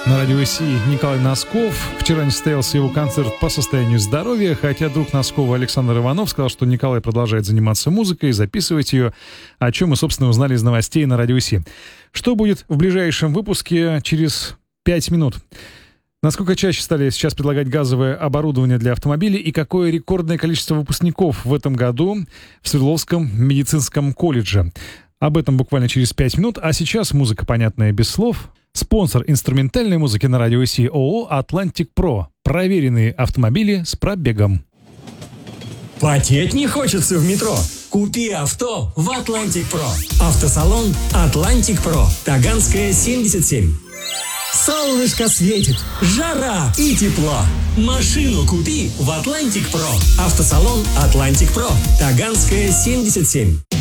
На радио СИ Николай Носков. Вчера не состоялся его концерт по состоянию здоровья, хотя друг Носкова Александр Иванов сказал, что Николай продолжает заниматься музыкой, записывать ее, о чем мы, собственно, узнали из новостей на радио СИ. Что будет в ближайшем выпуске через 5 минут? Насколько чаще стали сейчас предлагать газовое оборудование для автомобилей и какое рекордное количество выпускников в этом году в Свердловском медицинском колледже? Об этом буквально через 5 минут, а сейчас музыка, понятная без слов. Спонсор инструментальной музыки на радио СИ ООО «Атлантик Про». Проверенные автомобили с пробегом. Потеть не хочется в метро? Купи авто в «Атлантик Про». Автосалон «Атлантик Про». Таганская, 77. Солнышко светит, жара и тепло. Машину купи в «Атлантик Про». Автосалон «Атлантик Про». Таганская, 77.